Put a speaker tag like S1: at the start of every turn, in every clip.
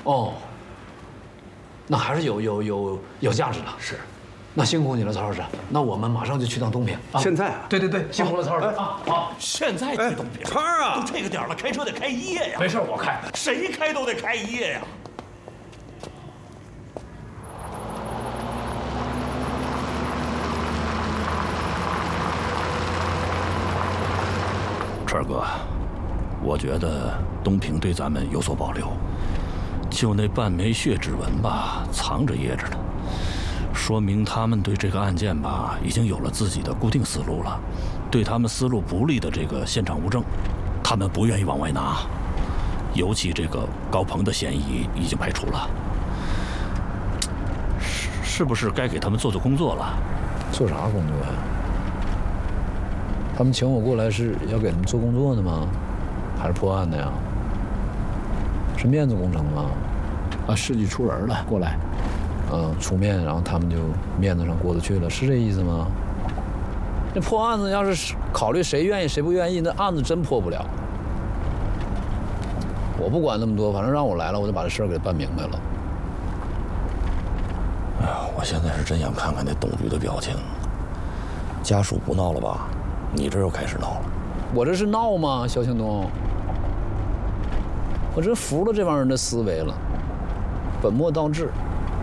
S1: 哦，那还是有价值的。
S2: 是，
S1: 那辛苦你了，曹老师。那我们马上就去趟东平啊。
S2: 现在啊？
S1: 对，辛苦了，曹老师啊。好，
S3: 现在去东平？
S2: 川儿啊，
S3: 都这个点了，开车得开一夜呀。
S1: 没事，我开。
S3: 谁开都得开一夜呀。
S4: 川哥，我觉得东平对咱们有所保留，就那半枚血指纹吧，藏着掖着呢，说明他们对这个案件吧已经有了自己的固定思路了。对他们思路不利的这个现场物证，他们不愿意往外拿。尤其这个高鹏的嫌疑已经排除了，是不是该给他们做工作了？
S1: 做啥工作呀？他们请我过来是要给他们做工作的吗？还是破案的呀？是面子工程吗？啊，事迹出人了，过来，出面，然后他们就面子上过得去了，是这意思吗？那破案子要是考虑谁愿意谁不愿意，那案子真破不了。我不管那么多，反正让我来了，我就把这事儿给办明白了。
S4: 哎呀，我现在是真想看看那董局的表情。家属不闹了吧？你这又开始闹了。
S1: 我这是闹吗，肖庆东？我真服了这帮人的思维了，本末倒置。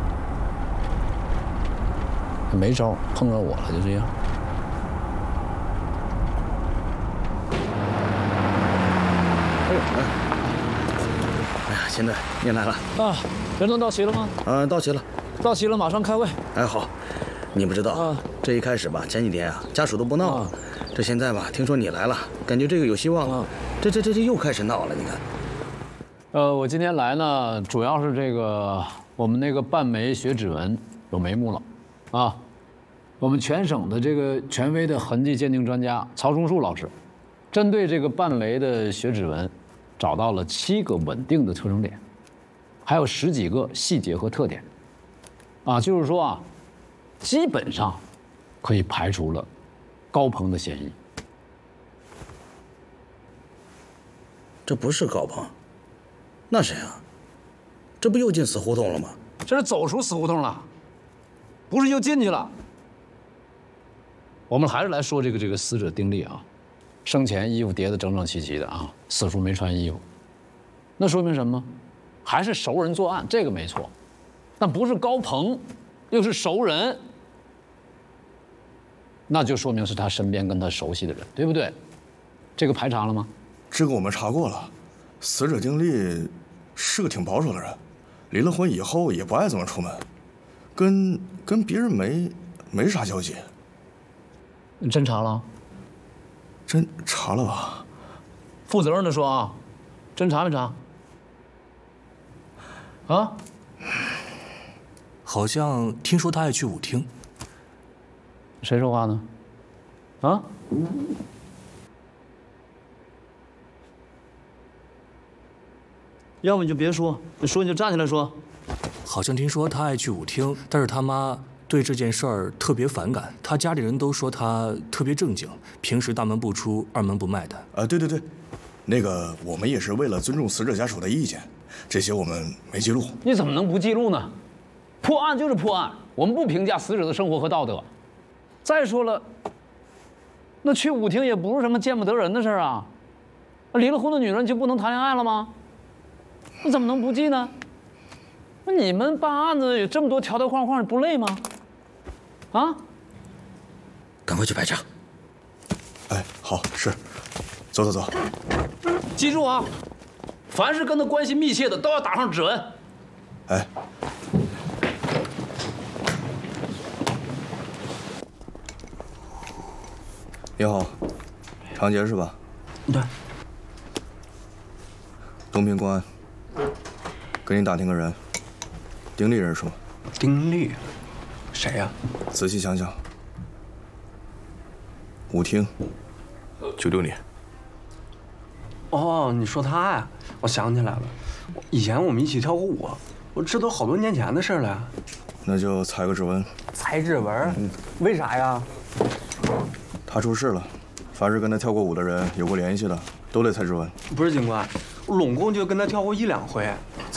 S1: 没招，碰上我了，就这样。
S5: 哎呀，现在您来了
S1: 啊，人都到齐了吗？
S5: 到齐了，
S1: 到齐了，马上开会。
S5: 哎，好，你不知道啊，这一开始吧，前几天啊，家属都不闹，这现在吧，听说你来了，感觉这个有希望了，这又开始闹了，你看。
S1: 我今天来呢，主要是这个我们那个半枚血指纹有眉目了，啊，我们全省的这个权威的痕迹鉴定专家曹忠树老师，针对这个半枚的血指纹，找到了7个稳定的特征点，还有10几个细节和特点，啊，就是说啊，基本上可以排除了高鹏的嫌疑。
S5: 这不是高鹏，那谁啊？这不又进死胡同了吗？
S1: 这是走出死胡同了，不是又进去了。我们还是来说这个死者丁力啊，生前衣服叠得整整齐齐的啊，死处没穿衣服，那说明什么？还是熟人作案，这个没错，但不是高鹏，又是熟人，那就说明是他身边跟他熟悉的人，对不对？这个排查了吗？
S2: 这个我们查过了，死者丁力是个挺保守的人，离了婚以后也不爱怎么出门，跟别人没啥交集。
S1: 你真查了？
S2: 真查了吧？
S1: 负责任的说啊，真查没查？啊？
S6: 好像听说他爱去舞厅。
S1: 谁说话呢？啊？要不你就别说，你说你就站起来说。
S6: 好像听说他爱去舞厅，但是他妈对这件事儿特别反感，他家里人都说他特别正经，平时大门不出二门不迈的。
S2: 对，那个我们也是为了尊重死者家属的意见，这些我们没记录。
S1: 你怎么能不记录呢？破案就是破案，我们不评价死者的生活和道德。再说了，那去舞厅也不是什么见不得人的事儿啊。离了婚的女人就不能谈恋爱了吗？你怎么能不记呢？那你们办案子有这么多条条框框，不累吗？啊？
S5: 赶快去排查。
S2: 哎，好，是，走。
S1: 记住啊，凡是跟他关系密切的都要打上指纹。
S2: 哎。你好，长杰是吧？
S5: 对。
S2: 东平公安，给你打听个人，丁力认识吗？
S7: 丁力，谁呀？
S2: 仔细想想，舞厅，96年。
S7: 哦，你说他呀？我想起来了，以前我们一起跳过舞，这都好多年前的事了呀。
S2: 那就采个指纹。
S7: 采指纹？为啥呀？
S2: 他出事了，凡是跟他跳过舞的人有过联系的，都得采指纹。
S7: 不是警官，拢共就跟他跳过1、2回，